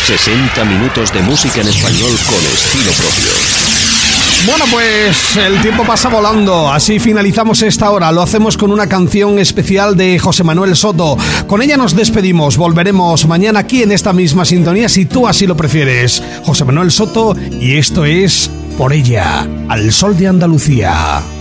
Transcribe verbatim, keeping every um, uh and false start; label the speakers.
Speaker 1: sesenta minutos de música en español con estilo propio.
Speaker 2: Bueno, pues el tiempo pasa volando, así finalizamos esta hora. Lo hacemos con una canción especial de José Manuel Soto. Con ella nos despedimos, volveremos mañana aquí en esta misma sintonía si tú así lo prefieres. José Manuel Soto, y esto es Por ella, al sol de Andalucía.